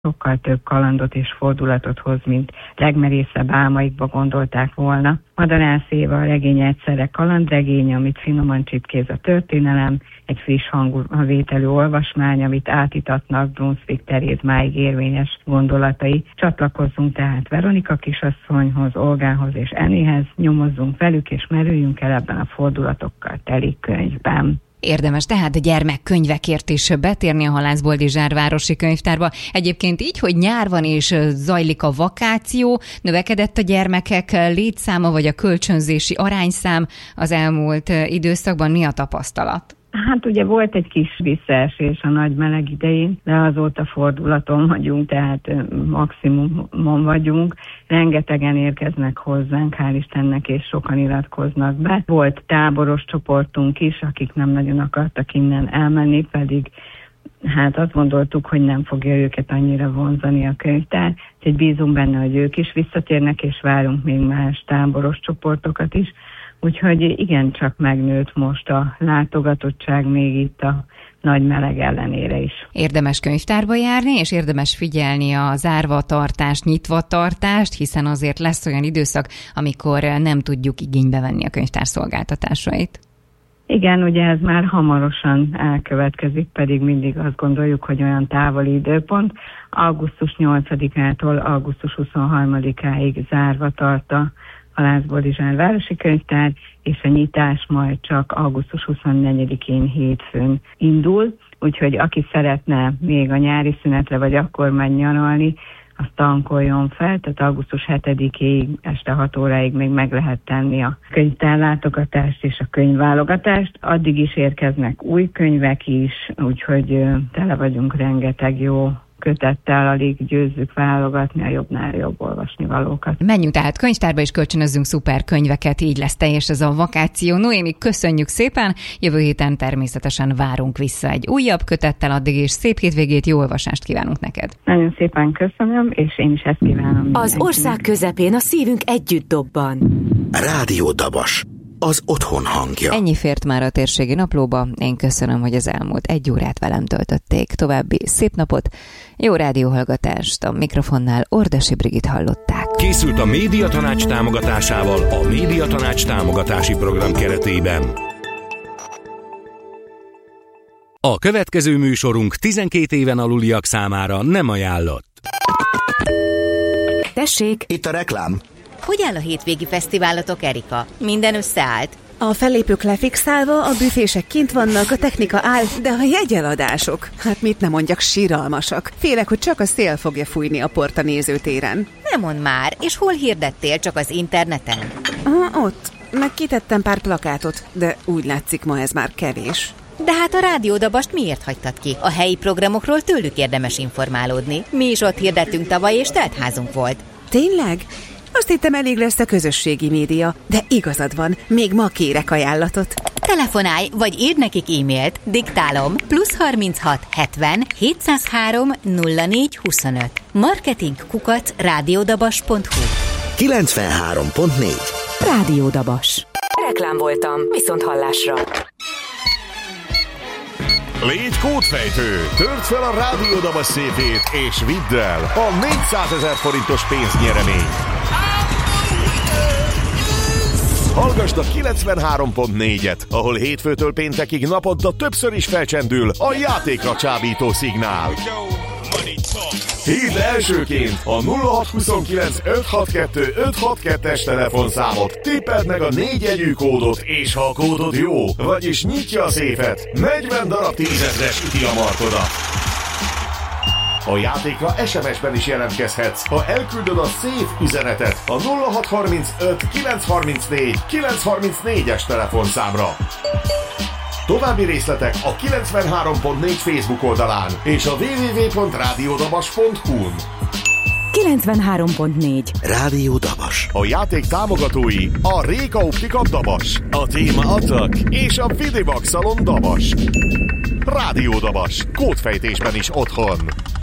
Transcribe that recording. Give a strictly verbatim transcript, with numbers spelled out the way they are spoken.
sokkal több kalandot és fordulatot hoz, mint legmerészebb álmaikba gondolták volna. Madarász Éva a regény egyszerre kalandregény, amit finoman csipkéz a történelem, egy friss hangvételű olvasmány, amit átítatnak Brunswick Terézmáig érvényes gondolatai. Csatlakozzunk tehát Veronika kisasszonyhoz, Olgához és Enéhez, nyomozzunk velük és merüljünk el ebben a fordulatokkal teli könyvben. Érdemes tehát a gyermekkönyvekért is betérni a Halászboldizsár városi könyvtárba. Egyébként így, hogy nyár van és zajlik a vakáció, növekedett a gyermekek létszáma vagy a kölcsönzési arányszám az elmúlt időszakban. Mi a tapasztalat? Hát ugye volt egy kis visszaesés a nagy meleg idején, de azóta fordulaton vagyunk, tehát maximumon vagyunk. Rengetegen érkeznek hozzánk, hál' Istennek, és sokan iratkoznak be. Volt táboros csoportunk is, akik nem nagyon akartak innen elmenni, pedig hát azt gondoltuk, hogy nem fogja őket annyira vonzani a könyvtár. Úgyhogy bízunk benne, hogy ők is visszatérnek, és várunk még más táboros csoportokat is. Úgyhogy igencsak megnőtt most a látogatottság még itt a nagy meleg ellenére is. Érdemes könyvtárba járni, és érdemes figyelni a zárvatartást, nyitvatartást, hiszen azért lesz olyan időszak, amikor nem tudjuk igénybe venni a könyvtár szolgáltatásait. Igen, ugye ez már hamarosan elkövetkezik, pedig mindig azt gondoljuk, hogy olyan távoli időpont. augusztus nyolcadikától augusztus huszonharmadikáig zárva tart a Halászboldizsár városi könyvtár, és a nyitás majd csak augusztus huszonnegyedikén hétfőn indul, úgyhogy aki szeretne még a nyári szünetre, vagy akkor megy nyaralni, azt tankoljon fel, tehát augusztus hetedikéig este hat óráig még meg lehet tenni a könyvtárlátogatást és a könyvválogatást. Addig is érkeznek új könyvek is, úgyhogy tele vagyunk rengeteg jó kötettel, alig győzzük válogatni a jobbnál jobb olvasni valókat. Menjünk tehát könyvtárba és kölcsönözzünk szuper könyveket, így lesz teljes ez a vakáció. Noémi, köszönjük szépen, jövő héten természetesen várunk vissza egy újabb kötettel, addig is szép hétvégét, jó olvasást kívánunk neked. Nagyon szépen köszönöm, és én is ezt kívánom mindenkinek. Az ország közepén a szívünk együtt dobban. Rádió Dabas, az otthon hangja. Ennyi fért már a térségi naplóba. Én köszönöm, hogy az elmúlt egy órát velem töltötték. További szép napot, jó rádióhallgatást. A mikrofonnál Ordasi Brigit hallották. Készült a Médiatanács támogatásával a Médiatanács támogatási program keretében. A következő műsorunk tizenkét éven aluliak számára nem ajánlott. Tessék! Itt a reklám. Hogy áll a hétvégi fesztiválatok, Erika? Minden összeállt? A fellépők lefixálva, a büfések kint vannak, a technika áll, de a jegyeladások, hát mit nem mondjak, síralmasak. Félek, hogy csak a szél fogja fújni a port a nézőtéren. Nem mondd már, és hol hirdettél, csak az interneten? Ah, ott, meg kitettem pár plakátot, de úgy látszik, ma ez már kevés. De hát a Rádió Dabast miért hagytad ki? A helyi programokról tőlük érdemes informálódni. Mi is ott hirdettünk tavaly, és teltházunk volt. Tényleg? Azt hittem, elég lesz a közösségi média, de igazad van, még ma kérek ajánlatot. Telefonálj, vagy írd nekik e-mailt, diktálom, plusz harminchat hetven hétszázhárom nulla négy huszonöt. Marketing kukac rádiódabas pont hu. kilencvenhárom pont négy. Rádió Dabas. Reklám voltam, viszont hallásra. Légy kódfejtő! Törd fel a Rádió Dabas széfét, és vidd el a négyszázezer forintos pénznyereményt! Hallgasd a kilencvenhárom pont négyet, ahol hétfőtől péntekig naponta többször is felcsendül a játékra csábító szignál. Hívd elsőként a nulla hat huszonkilenc öt hat kettő öt hat kettes telefonszámot, tippeld meg a négy jegyű kódot, és ha a kódod jó, vagyis nyitja a széfet, negyven darab tízezres üti a markodat. A játékra es em es-ben is jelentkezhetsz, ha elküldöd a szép üzenetet a nulla hat harmincöt kilenc harmincnégy kilenc harmincnégyes telefonszámra. További részletek a kilencvenhárom pont négy Facebook oldalán és a double-u double-u double-u pont rádiódabas pont hu-n. kilencvenhárom pont négy. Rádió Dabas. A játék támogatói a Réka Optika Dabas, a Téma Attack és a Videobox Salon Dabas. Rádió Dabas, kódfejtésben is otthon.